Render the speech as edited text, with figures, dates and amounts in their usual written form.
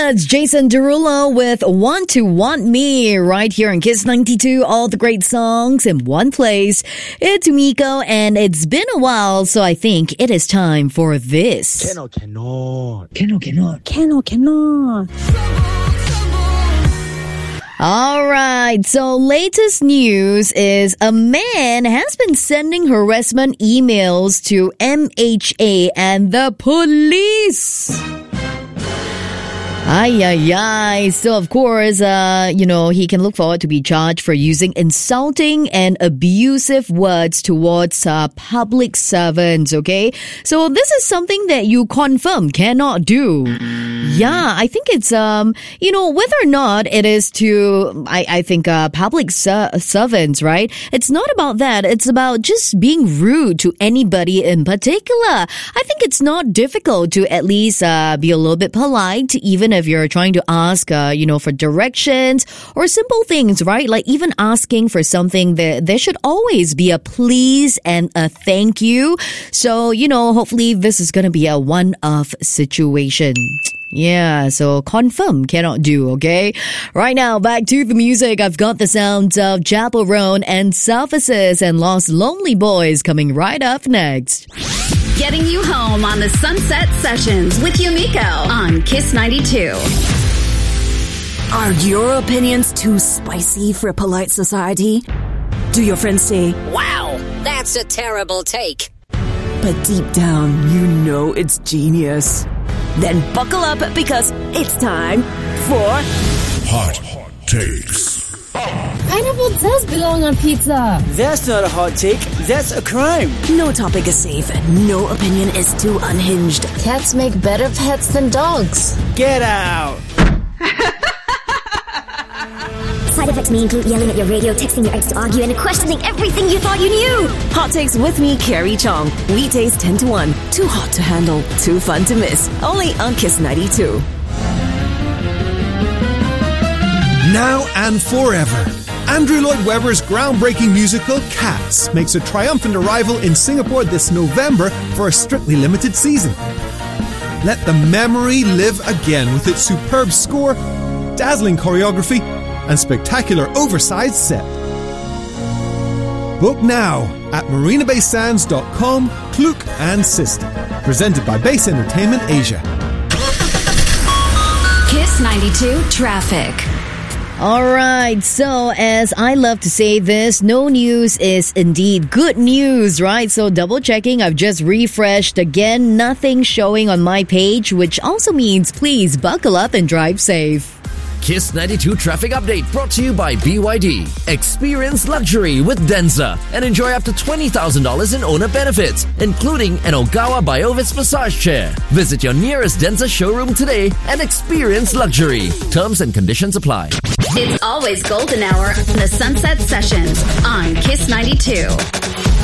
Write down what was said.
that's Jason Derulo with Want to Want Me right here on Kiss 92. All the great songs in one place. It's Miko, and it's been a while, so I think it is time for this. Cannot. All right, so latest news is a man has been sending harassment emails to MHA and the police. So, of course, he can look forward to be charged for using insulting and abusive words towards public servants, okay? So, this is something that you confirm cannot do. Yeah, I think it's, whether or not it is to, I think, public servants, right? It's not about that. It's about just being rude to anybody in particular. I think it's not difficult to at least be a little bit polite, even if you're trying to ask, for directions or simple things, right? Like even asking for something, there should always be a please and a thank you. So, hopefully this is going to be a one-off situation. Yeah, so confirm cannot do, okay? Right now, back to the music. I've got the sounds of Chaperone and Surfaces and Lost Lonely Boys coming right up next. Getting you home on the Sunset Sessions with Yumiko on Kiss 92. Are your opinions too spicy for a polite society? Do your friends say, "Wow, that's a terrible take"? But deep down, you know it's genius? Then buckle up because it's time for Hot Takes. Pineapple does belong on pizza. That's not a hot take. That's a crime. No topic is safe. No opinion is too unhinged. Cats make better pets than dogs. Get out. Side effects may include yelling at your radio, texting your ex to argue, and questioning everything you thought you knew. Hot Takes with me, Carrie Chong. Weekdays 10 to 1. Too hot to handle. Too fun to miss. Only on Kiss 92. Now and forever. Andrew Lloyd Webber's groundbreaking musical Cats makes a triumphant arrival in Singapore this November for a strictly limited season. Let the memory live again with its superb score, dazzling choreography, and spectacular oversized set. Book now at marinabaysands.com, Klook and Sister. Presented by Base Entertainment Asia. Kiss 92 Traffic. All right, so as I love to say this, no news is indeed good news, right? So double checking, I've just refreshed again, nothing showing on my page, which also means please buckle up and drive safe. Kiss 92 Traffic Update brought to you by BYD. Experience luxury with Denza and enjoy up to $20,000 in owner benefits, including an Ogawa Biovis massage chair. Visit your nearest Denza showroom today and experience luxury. Terms and conditions apply. It's always golden hour on the Sunset Sessions on Kiss 92.